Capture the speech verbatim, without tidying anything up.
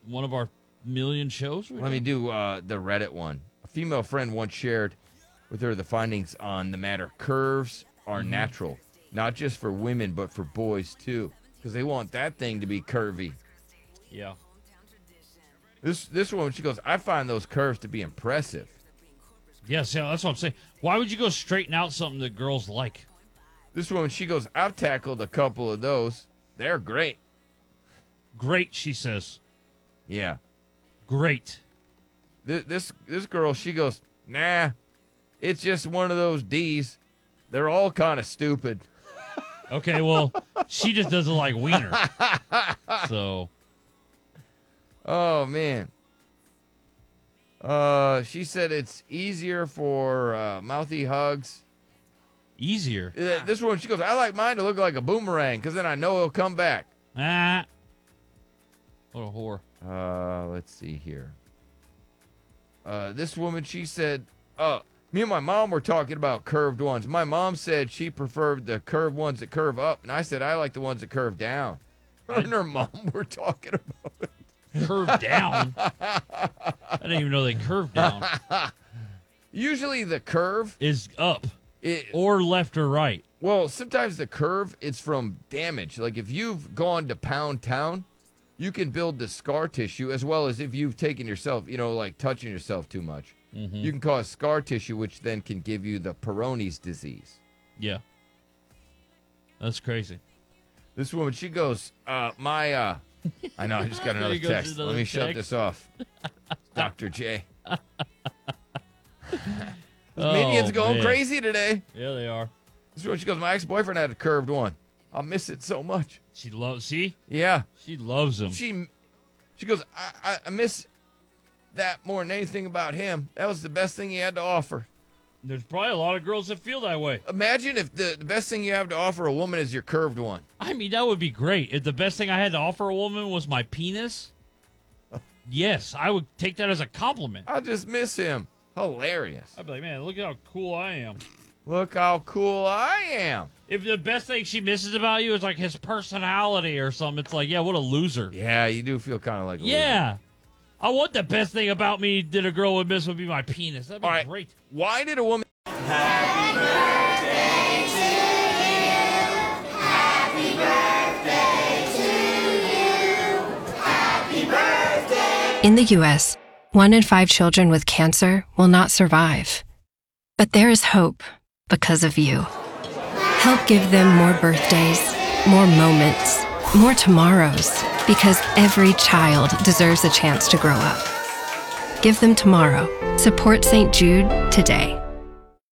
one of our million shows. Let me do uh, the Reddit one. A female friend once shared with her the findings on the matter. Curves are mm-hmm. natural, not just for women, but for boys, too, because they want that thing to be curvy. Yeah. This this woman, she goes, I find those curves to be impressive. Yes, yeah, that's what I'm saying. Why would you go straighten out something that girls like? This woman, she goes, I've tackled a couple of those. They're great. Great, she says. Yeah. Great. This, this, this girl, she goes, nah, it's just one of those D's. They're all kind of stupid. Okay, well, she just doesn't like wiener. So. Oh, man. Uh, she said it's easier for uh, mouthy hugs. Easier? Uh, this one, she goes, I like mine to look like a boomerang because then I know it'll come back. Ah. What a whore. Uh, let's see here. Uh, this woman, she said, uh, me and my mom were talking about curved ones. My mom said she preferred the curved ones that curve up, and I said I like the ones that curve down. Her and her mom were talking about it. Curve down? I didn't even know they curved down. Usually the curve is up it, or left or right. Well, sometimes the curve is from damage. Like if you've gone to Pound Town, you can build the scar tissue as well as if you've taken yourself, you know, like touching yourself too much. Mm-hmm. You can cause scar tissue, which then can give you the Peyronie's disease. Yeah. That's crazy. This woman, she goes, uh, my, uh, I know, I just got another text. Another Let me text. shut this off. Doctor J. Oh, Minions going man. crazy today. Yeah, they are. This is what she goes, my ex-boyfriend had a curved one. I'll miss it so much. She loves, see? Yeah. She loves him. She she goes, I, I, I miss that more than anything about him. That was the best thing he had to offer. There's probably a lot of girls that feel that way. Imagine if the, the best thing you have to offer a woman is your curved one. I mean, that would be great. If the best thing I had to offer a woman was my penis, yes, I would take that as a compliment. I just miss him. Hilarious. I'd be like, man, look at how cool I am. Look how cool I am. If the best thing she misses about you is like his personality or something, it's like, yeah, what a loser. Yeah, you do feel kind of like a yeah. loser. I want the best thing about me that a girl would miss would be my penis. That'd be All right. great. Why did a woman... Happy birthday to you. Happy birthday to you. Happy birthday. In the U S, one in five children with cancer will not survive. But there is hope because of you. Help give them more birthdays, more moments, more tomorrows, because every child deserves a chance to grow up. Give them tomorrow. Support Saint Jude today.